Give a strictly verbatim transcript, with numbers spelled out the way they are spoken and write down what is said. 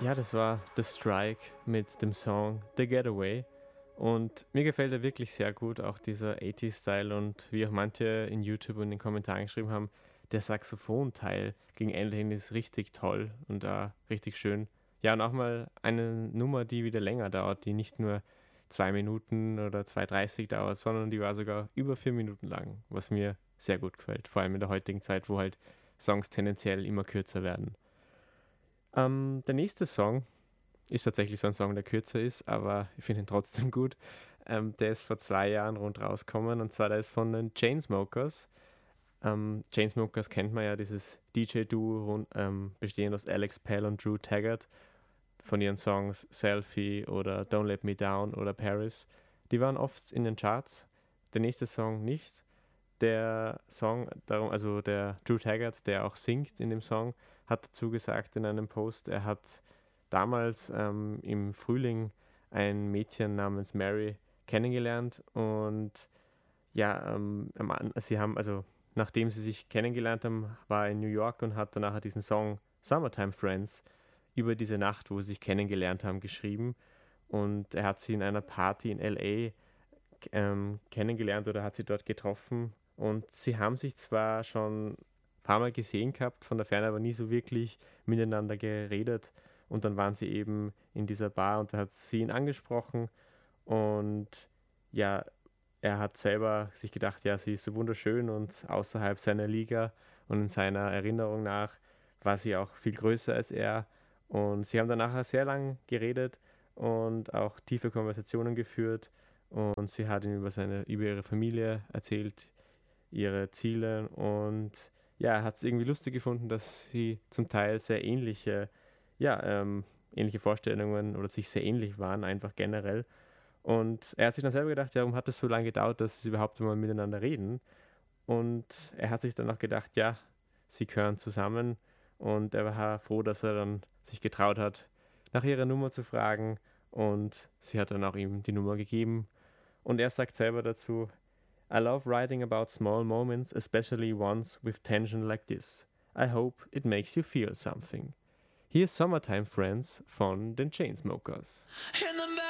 Ja, das war The Strike mit dem Song The Getaway. Und mir gefällt er wirklich sehr gut, auch dieser achtziger-Style und wie auch manche in YouTube und in den Kommentaren geschrieben haben, der Saxophon-Teil gegen Ende hin ist richtig toll und äh, richtig schön. Ja, und auch mal eine Nummer, die wieder länger dauert, die nicht nur zwei Minuten oder zwei dreißig dauert, sondern die war sogar über vier Minuten lang, was mir sehr gut gefällt, vor allem in der heutigen Zeit, wo halt Songs tendenziell immer kürzer werden. Ähm, der nächste Song ist tatsächlich so ein Song, der kürzer ist, aber ich finde ihn trotzdem gut. Ähm, der ist vor zwei Jahren rund rausgekommen und zwar der ist von den Chainsmokers. Ähm, Chainsmokers kennt man ja, dieses D J-Duo rund- ähm, bestehend aus Alex Pell und Drew Taggart von ihren Songs Selfie oder Don't Let Me Down oder Paris. Die waren oft in den Charts, der nächste Song nicht. Der Song, darum, also der Drew Taggart, der auch singt in dem Song, hat dazu gesagt in einem Post, er hat damals ähm, im Frühling ein Mädchen namens Mary kennengelernt und ja, ähm, am An- sie haben, also nachdem sie sich kennengelernt haben, war er in New York und hat danach diesen Song Summertime Friends über diese Nacht, wo sie sich kennengelernt haben, geschrieben und er hat sie in einer Party in L A ähm, kennengelernt oder hat sie dort getroffen. Und sie haben sich zwar schon ein paar Mal gesehen gehabt, von der Ferne aber nie so wirklich miteinander geredet. Und dann waren sie eben in dieser Bar und da hat sie ihn angesprochen. Und ja, er hat selber sich gedacht, ja, sie ist so wunderschön und außerhalb seiner Liga und in seiner Erinnerung nach war sie auch viel größer als er. Und sie haben dann nachher sehr lang geredet und auch tiefe Konversationen geführt. Und sie hat ihm über, seine, über ihre Familie erzählt, ihre Ziele. Und ja, er hat es irgendwie lustig gefunden, dass sie zum Teil sehr ähnliche, ja, ähm, ähnliche Vorstellungen oder sich sehr ähnlich waren, einfach generell. Und er hat sich dann selber gedacht, ja, warum hat es so lange gedauert, dass sie überhaupt mal miteinander reden? Und er hat sich dann auch gedacht, ja, sie gehören zusammen. Und er war froh, dass er dann sich getraut hat, nach ihrer Nummer zu fragen. Und sie hat dann auch ihm die Nummer gegeben. Und er sagt selber dazu, I love writing about small moments, especially ones with tension like this. I hope it makes you feel something. Here's Summertime Friends von den Chainsmokers. In the